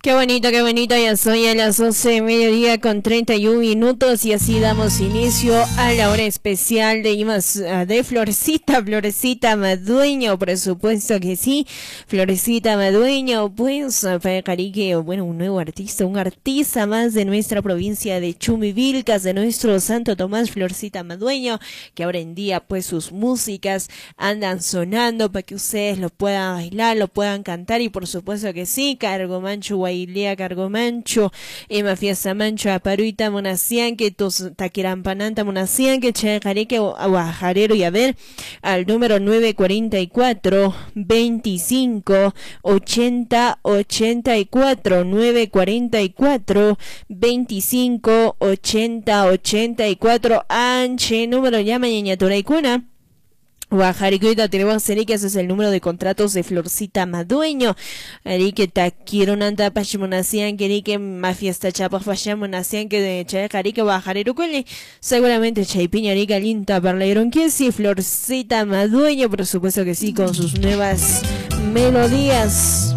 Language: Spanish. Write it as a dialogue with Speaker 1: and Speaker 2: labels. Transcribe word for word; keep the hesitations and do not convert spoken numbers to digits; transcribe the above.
Speaker 1: Qué bonito, qué bonito, ya soy a las doce de mediodía con treinta y un minutos y así damos inicio a la hora especial de Imas, de Florecita, Florecita Madueño, por supuesto que sí, Florecita Madueño, pues, Carique, bueno, un nuevo artista, un artista más de nuestra provincia de Chumivilcas, de nuestro Santo Tomás, Florecita Madueño, que ahora en día, pues, sus músicas andan sonando para que ustedes lo puedan bailar, lo puedan cantar y por supuesto que sí, Cargo Mancho, Guailea, Cargo Mancho, Ema Fiesta Mancho, Aparuita, Monacian, que tos Taquirampananta, Monacian, que Chajareque, Guajarero, y a ver, al número nueve cuarenta y cuatro, veinticinco, ochenta, ochenta y cuatro, nueve cuarenta y cuatro, veinticinco, ochenta, ochenta y cuatro, Anche, número llama Ñañatura y Cuna. Guajaricuita, tenemos Eric, ese es el número de contratos de Florcita Madueño. Eric, taquiero nanta pachimonacían, que Eric, mafiesta chapa fachamonacían, que de Chayacarique, Guajarirucule, seguramente Chaipiña, Eric, Linta, Parleron, que sí, Florcita Madueño, por supuesto que sí, con sus nuevas melodías.